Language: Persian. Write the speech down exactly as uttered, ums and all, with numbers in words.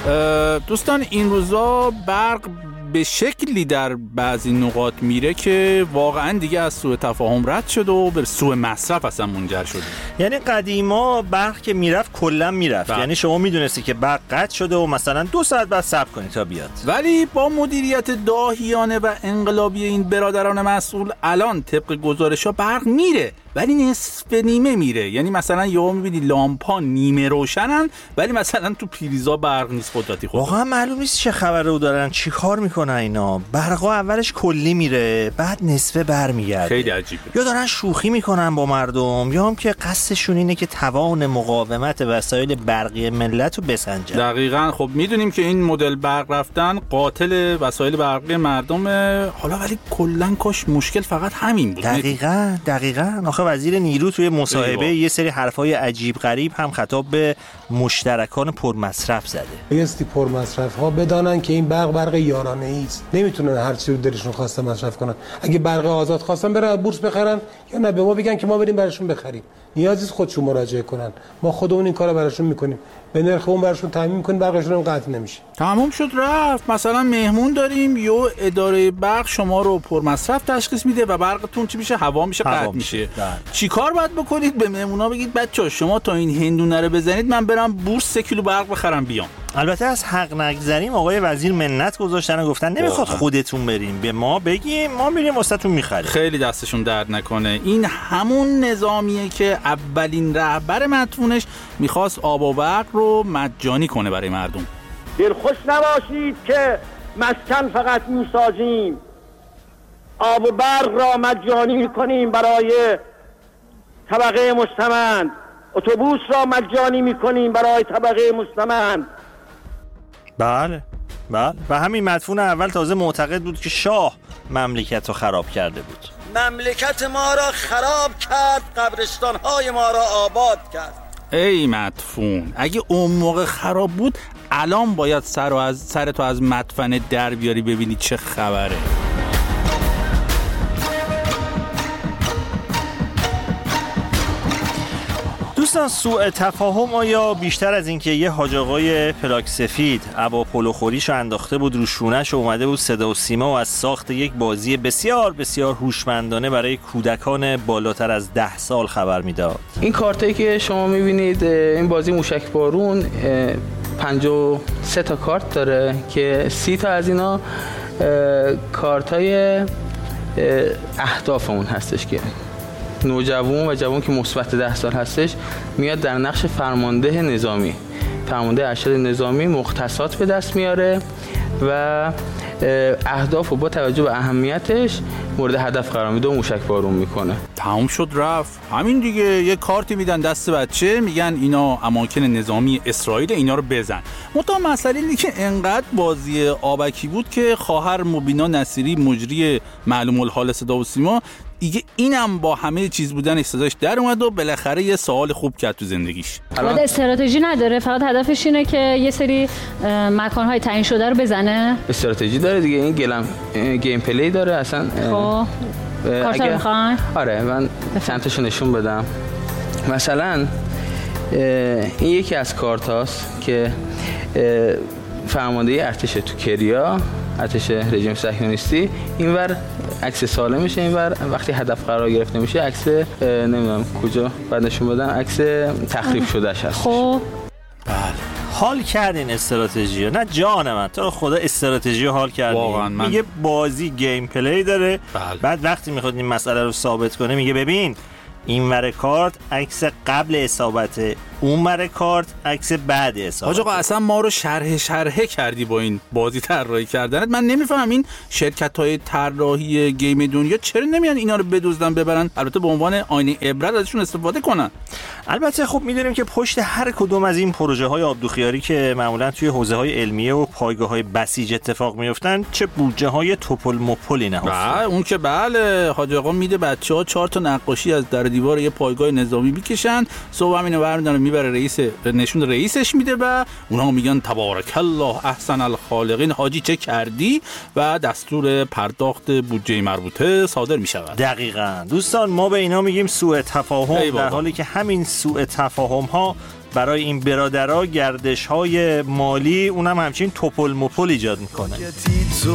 دوستان این روزا برق به شکلی در بعضی نقاط میره که واقعا دیگه از سوء تفاهم رد شده و به سوء مصرف اصلا منجر شده. یعنی قدیما برق که میرفت کلا میرفت، یعنی شما میدونستی که برق قطع شده و مثلا دو ساعت بعد صبر کنی تا بیاد. ولی با مدیریت داهیانه و انقلابی این برادران مسئول الان طبق گزارش‌ها برق میره ولی نصف نیمه میره. یعنی مثلا یهو میبینی لامپا نیمه روشنن ولی مثلا تو پریزا برق نیست قدرتی خود. واقعا معلوم نیست چه خبره و دارن چی کار میکنن اینا. برقا اولش کلی میره بعد نصفه برمیگرده. خیلی عجیبه. یا دارن شوخی میکنن با مردم یا هم که قصدشون اینه که توان مقاومت وسایل برقی ملت رو بسنجن. دقیقاً. خب میدونیم که این مدل برق رفتن قاتل وسایل برقی مردمه. حالا ولی کلا کاش مشکل فقط همین بود. دقیقاً دقیقاً. آخه وزیر نیرو توی مصاحبه یه سری حرفای عجیب غریب هم خطاب به مشترکان پرمصرف زده. بایستی پرمصرف ها بدانن که این برق برق یارانه ای است. نمیتونن هر چی رو دلشون خواسته مصرف کنن. اگه برق آزاد خواستن برن بورس بخرن یا نه به ما بگن که ما بریم براشون بخریم. نیازی نیست خودشون مراجعه کنن. ما خودمون این کارو براشون میکنیم. به نرخ اون براشون تامین میکنیم برقشون هم قطع نمیشه. تموم شد رفت. مثلا مهمون داریم یا اداره برق شما رو پرمصرف تشخیص میده و برقتون چی میشه؟ هوا میشه، قطع میشه. چیکار باید بکنید؟ به مهمونا بگید بچه‌ها شما تا این هندونه رو بزنید من برم بورس سه کیلو برق بخرم بیام. البته از حق نگذریم. آقای وزیر منت گذاشتن و گفتن نمیخواد خودتون بریم، به ما بگیم ما میریم واسهتون میخریم. خیلی دستشون درد نکنه. این همون نظامیه که اولین رهبر مدفونش میخواست آب و برق رو مجانی کنه برای مردم. دلخوش نباشید که مسکن فقط میسازیم، آب و برق را مجانی میکنیم برای طبقه مستمند، اتوبوس را مجانی میکنیم برای طبقه مستمند. بله بله. و همین مدفون اول تازه معتقد بود که شاه مملکت رو خراب کرده بود. مملکت ما را خراب کرد، قبرستان‌های ما را آباد کرد. ای مدفون، اگه اون موقع خراب بود الان باید سر و از سرتو از مدفن در بیاری ببینی چه خبره. دوستان سوء تفاهم آیا بیشتر از این که یه حاج آقای پلاک سفید عبا پلو خوریشو انداخته بود رو شونش و اومده بود صدا و سیما و از ساخت یک بازی بسیار بسیار هوشمندانه برای کودکان بالاتر از ده سال خبر میداد؟ این کارتایی که شما میبینید، این بازی موشک بارون پنجاه و سه تا کارت داره که سی تا از اینا کارتای اهداف اون هستش که نوجوان و جوان که مثبت ده سال هستش میاد در نقش فرمانده نظامی، فرمانده ارشد نظامی مختصات به دست میاره و اهداف رو با توجه به اهمیتش مورد هدف قرار میده و موشک بارون میکنه. تموم شد رفت. همین دیگه. یه کارتی میدن دست بچه میگن اینا اماکن نظامی اسرائیل، اینا رو بزن. متا مسئله اینه که انقدر بازی آبکی بود که خواهر مبینا نصیری مجری معلوم الحال صدا و سیما دیگه اینم با همه چیز بودن صداش در اومد و بالاخره یه سوال خوب کرد تو زندگیش. خود استراتژی نداره، فقط هدفش اینه که یه سری مکان‌های تعیین شده رو بزنه. استراتژی داره دیگه. این گلم گیم پلی داره اصلا. خب کارتا میخوان؟ آره من چند تاشو نشون بدم. مثلا این یکی از کارتاست که فرمانده ارتش تو کریا، ارتش رژیم صهیونیستی، اینور عکس سالمشه، اینور وقتی هدف قرار گرفته میشه عکس نمیدونم کجا بعد نشون بدن عکس تخریب شدهش هست. خب بله حال کردین استراتژی نه جان من تو خدا استراتژی حال کردین. میگه بازی گیم پلی داره. بله. بعد وقتی میخواد این مسئله رو ثابت کنه میگه ببین این ور کارت عکس قبل اصابته، اون ور کارت عکس بعد اصابته. حاج آقا اصلا ما رو شرح شرحه کردی با این بازی طراحی کردنت. من نمیفهمم این شرکت‌های طراحی گیم دنیا چرا نمیان اینا رو بدزدن ببرن، البته به عنوان آینه عبرت ازشون استفاده کنن. البته خب میدونیم که پشت هر کدوم از این پروژه های آبدوخیاری که معمولا توی حوزه های علمیه و پایگاه های بسیج اتفاق میفتن چه بودجه های توپل مپلی نهفته. بله اون که بله. حاج آقا میده بچه‌ها چهار تا نقاشی از در دیوار یه پایگاه نظامی میکشن، صبح همینو برمی‌دارن میبره رئیس نشون رئیسش میده و اونها میگن تبارک الله احسن الخالقین، حاجی چه کردی، و دستور پرداخت بودجه مربوطه صادر میشود. دقیقاً دوستان ما به اینا میگیم سوء تفاهم، در حالی که همین سوء تفاهم ها برای این برادرها گردش‌های مالی اونم همچین توپل مپل ایجاد میکنه. تو